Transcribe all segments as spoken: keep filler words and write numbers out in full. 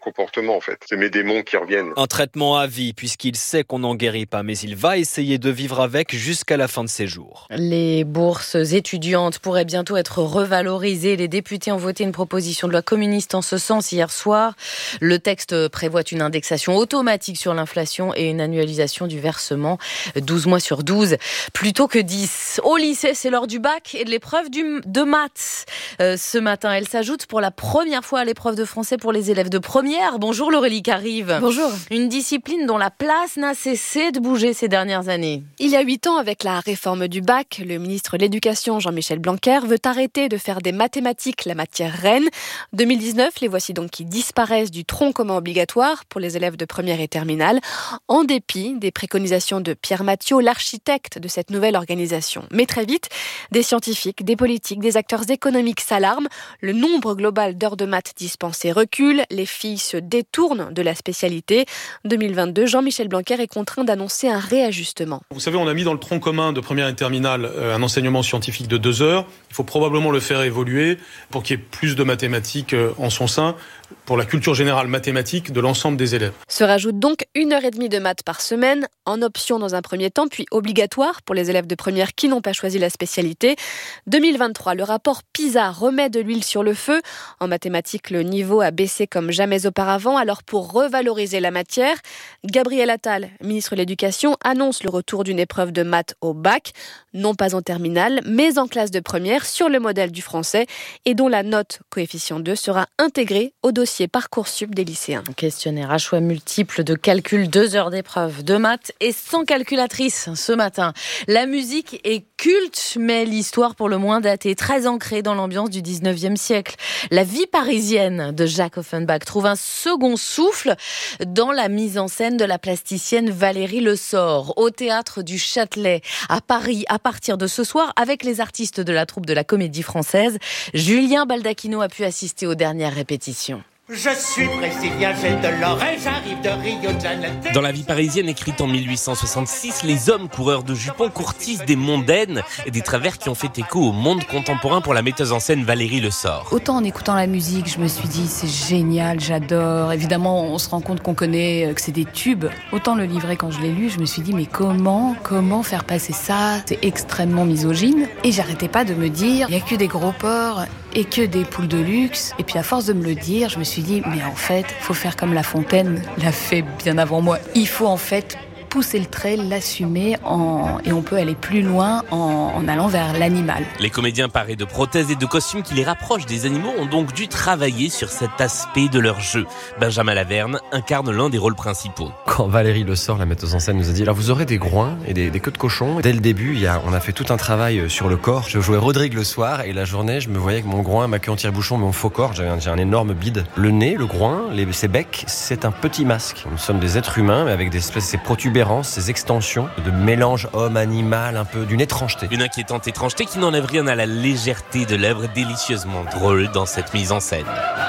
comportement en fait. C'est mes démons qui reviennent. Un traitement à vie puisqu'il sait qu'on n'en guérit pas, mais il va essayer de vivre avec jusqu'à la fin de ses jours. Les bourses étudiantes pourraient bientôt être revalorisées. Les députés ont voté une proposition de loi communiste en ce sens hier soir. Le texte prévoit une indexation automatique sur l'inflation et une annualisation du versement douze mois sur douze plutôt que dix. Au lycée, c'est l'heure du bac et de l'épreuve du, de maths. Euh, ce matin, elle s'ajoute pour la première fois à l'épreuve de français pour les élèves de première. Bonjour Laurélie Carive. Bonjour. Une discipline dont la place n'a cessé de bouger ces dernières années. Il y a huit ans, avec la réforme du bac, le ministre de l'Éducation, Jean-Michel Blanquer, veut arrêter de faire des mathématiques la matière reine. deux mille dix-neuf, les voici donc qui disparaissent du tronc commun obligatoire pour les élèves de première et terminale, en dépit des préconisations de Pierre Mathiot, l'architecte de cette nouvelle organisation. Mais très vite, des scientifiques, des politiques, des acteurs économiques s'alarment. Le nombre global d'heures de maths dispensées recule. Les filles se détournent de la spécialité. deux mille vingt-deux, Jean-Michel Blanquer est contraint d'annoncer un réajustement. Vous savez, on a mis dans le tronc commun de première et terminale un enseignement scientifique de deux heures. Il faut probablement le faire évoluer pour qu'il y ait plus de mathématiques en son sein, pour la culture générale mathématique de l'ensemble des élèves. Se rajoute donc une heure et demie de maths par semaine, en option dans un premier temps, puis obligatoire pour les élèves de première qui n'ont pas choisi la spécialité. deux mille vingt-trois, le rapport PISA remet de l'huile sur le feu. En mathématiques, le niveau a baissé comme jamais auparavant. Alors pour revaloriser la matière, Gabriel Attal, ministre de l'Éducation, annonce le retour d'une épreuve de maths au bac, non pas en terminale, mais en classe de première, sur le modèle du français, et dont la note coefficient deux sera intégrée au dossier Parcoursup des lycéens. Questionnaire à choix multiples de calcul, deux heures d'épreuve de maths et sans calculatrice ce matin. La musique est culte, mais l'histoire pour le moins datée, très ancrée dans l'ambiance du dix-neuvième siècle. La vie parisienne de Jacques Offenbach trouve un second souffle dans la mise en scène de la plasticienne Valérie Le Sort au Théâtre du Châtelet à Paris à partir de ce soir avec les artistes de la troupe de la Comédie Française. Julien Baldacchino a pu assister aux dernières répétitions. Je suis brésilien, j'ai de l'or et j'arrive de Rio de Janeiro. Dans la vie parisienne écrite en mille huit cent soixante-six, les hommes coureurs de jupons courtisent des mondaines et des travers qui ont fait écho au monde contemporain pour la metteuse en scène Valérie Le Sort. Autant en écoutant la musique, je me suis dit c'est génial, j'adore. Évidemment, on se rend compte qu'on connaît, que c'est des tubes. Autant le livret quand je l'ai lu, je me suis dit mais comment, comment faire passer ça ? C'est extrêmement misogyne. Et j'arrêtais pas de me dire, il y a que des gros porcs et que des poules de luxe. Et puis à force de me le dire, je me suis dit, mais en fait, faut faire comme La Fontaine l'a fait bien avant moi. Il faut en fait pousser le trait, l'assumer en... et on peut aller plus loin en... en allant vers l'animal. Les comédiens parés de prothèses et de costumes qui les rapprochent des animaux ont donc dû travailler sur cet aspect de leur jeu. Benjamin Laverne incarne l'un des rôles principaux. Quand Valérie Le Sort, la metteuse en scène, nous a dit alors vous aurez des groins et des, des queues de cochon. Dès le début, il y a, on a fait tout un travail sur le corps. Je jouais Rodrigue le soir et la journée, je me voyais avec mon groin, ma queue en tire-bouchon, mon faux corps. J'avais un, j'ai un énorme bide. Le nez, le groin, les, ses becs, c'est un petit masque. Nous sommes des êtres humains mais avec des espèces, ces protubérances, ces extensions de mélange homme-animal, un peu d'une étrangeté. Une inquiétante étrangeté qui n'enlève rien à la légèreté de l'œuvre délicieusement drôle dans cette mise en scène.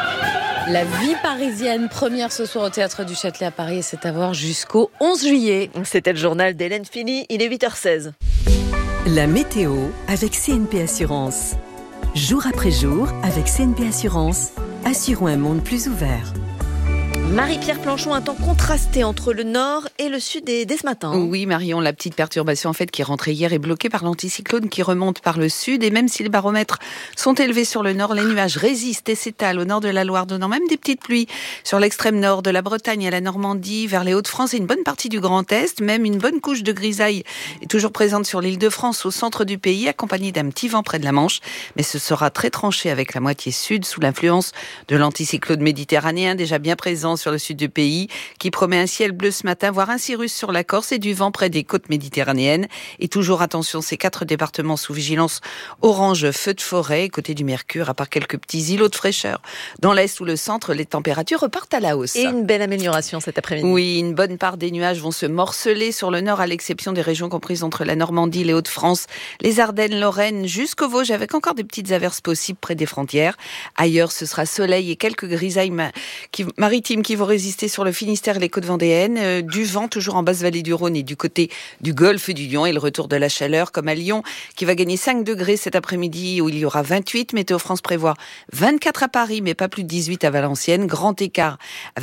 La vie parisienne, première ce soir au Théâtre du Châtelet à Paris, et c'est à voir jusqu'au onze juillet. C'était le journal d'Hélène Fini, il est huit heures seize. La météo avec C N P Assurance. Jour après jour, avec C N P Assurance, assurons un monde plus ouvert. Marie-Pierre Planchon, un temps contrasté entre le nord et le sud dès, dès ce matin. Oui, Marion, la petite perturbation en fait qui est rentrée hier est bloquée par l'anticyclone qui remonte par le sud. Et même si les baromètres sont élevés sur le nord, les nuages résistent et s'étalent au nord de la Loire, donnant même des petites pluies sur l'extrême nord de la Bretagne à la Normandie, vers les Hauts-de-France et une bonne partie du Grand Est. Même une bonne couche de grisaille est toujours présente sur l'île de France, au centre du pays, accompagnée d'un petit vent près de la Manche. Mais ce sera très tranché avec la moitié sud, sous l'influence de l'anticyclone méditerranéen déjà bien présent sur le sud du pays, qui promet un ciel bleu ce matin, voire un cirrus sur la Corse et du vent près des côtes méditerranéennes. Et toujours attention, ces quatre départements sous vigilance orange feu de forêt, côté du Mercure, à part quelques petits îlots de fraîcheur. Dans l'est ou le centre, les températures repartent à la hausse. Et une belle amélioration cet après-midi. Oui, une bonne part des nuages vont se morceler sur le nord, à l'exception des régions comprises entre la Normandie, les Hauts-de-France, les Ardennes, Lorraine, jusqu'aux Vosges, avec encore des petites averses possibles près des frontières. Ailleurs, ce sera soleil et quelques grisailles ma- qui, maritimes qui vont résister sur le Finistère et les côtes vendéennes, euh, du vent toujours en basse vallée du Rhône et du côté du golfe du Lion, et le retour de la chaleur comme à Lyon qui va gagner cinq degrés cet après-midi où il y aura vingt-huit. Météo France prévoit vingt-quatre à Paris mais pas plus de dix-huit à Valenciennes. Grand écart avec